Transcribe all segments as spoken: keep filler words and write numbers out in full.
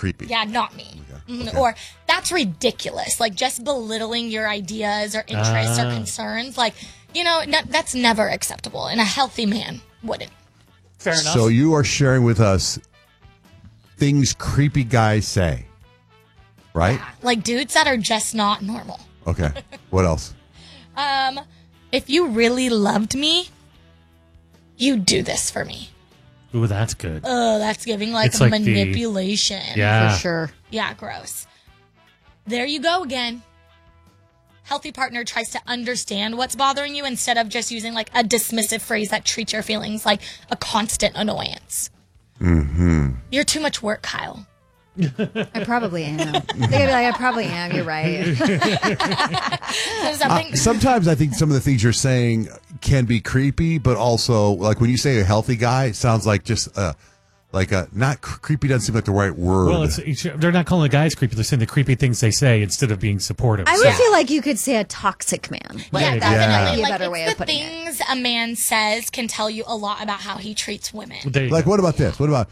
creepy. Yeah, not me. Okay. Mm, Okay. Or that's ridiculous. Like just belittling your ideas or interests Ah. or concerns. Like, you know, no, that's never acceptable. And a healthy man wouldn't. Fair enough. So you are sharing with us things creepy guys say, right? Like dudes that are just not normal. Okay. What else? Um, if you really loved me, you'd do this for me. Ooh, that's good. Oh, that's giving like It's like the- manipulation. Yeah. For sure. Yeah, gross. There you go again. Healthy partner tries to understand what's bothering you instead of just using like a dismissive phrase that treats your feelings like a constant annoyance. Mm-hmm. You're too much work, Kyle. I probably am. They're gonna be like, I probably am. You're right. There's something. Uh, sometimes I think some of the things you're saying can be creepy, but also like when you say a healthy guy, it sounds like just uh, like a not cr- creepy doesn't seem like the right word. Well, it's, it's they're not calling the guys creepy. They're saying the creepy things they say instead of being supportive. I So- would feel like you could say a toxic man. Like, yeah, Yeah. definitely. That'd be a Like, better it's way the of putting it. things a man says can tell you a lot about how he treats women. There you like go. what about this? What about?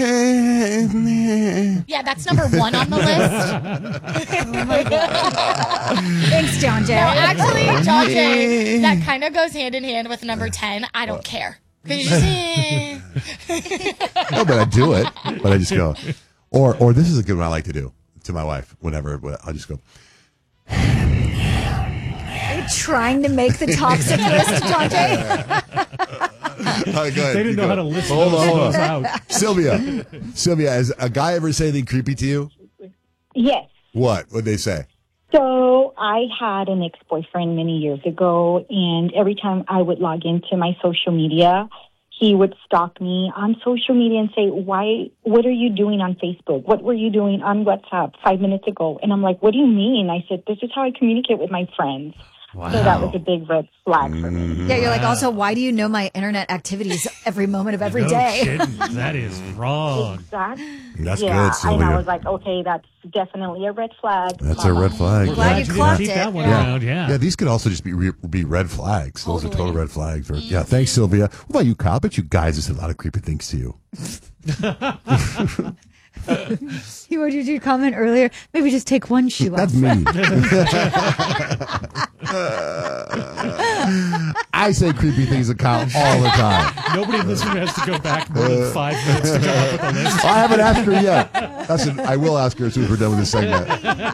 Yeah, that's number one on the list. Thanks, John Jay. No, actually, John Jay, that kind of goes hand in hand with number ten. I don't care. 'Cause you just, eh. No, but I do it. But I just go. Or or this is a good one I like to do to my wife whenever I'll just go. Are you trying to make the toxic list, John Jay? All right, go ahead. They didn't You know go. how to list Hold those, on, hold those on. out. Sylvia, Sylvia, has a guy ever say anything creepy to you? Yes. What? What'd they say? So I had an ex-boyfriend many years ago, and every time I would log into my social media, he would stalk me on social media and say, "Why? What are you doing on Facebook? What were you doing on WhatsApp five minutes ago?" And I'm like, "What do you mean?" I said, "This is how I communicate with my friends." Wow. So that was a big red flag for me. Yeah, you're like, also, why do you know my internet activities every moment of every no day? kidding. That is wrong. Exactly. That's yeah, good, and Sylvia. I was like, okay, that's definitely a red flag. That's a red flag. Glad you didn't clocked keep it. that one Yeah. around. Yeah. Yeah, these could also just be re- be red flags. Those are Totally. total red flags. Or, yeah, thanks, Sylvia. What about you, Kyle? I bet you guys have said a lot of creepy things to you. You what did you comment earlier? Maybe just take one shoe off. That's me. I say creepy things to Kyle all the time. Nobody in this room has to go back more than five minutes to come up with a list. I haven't asked her yet. That's an, I will ask her as soon as we're done with this segment.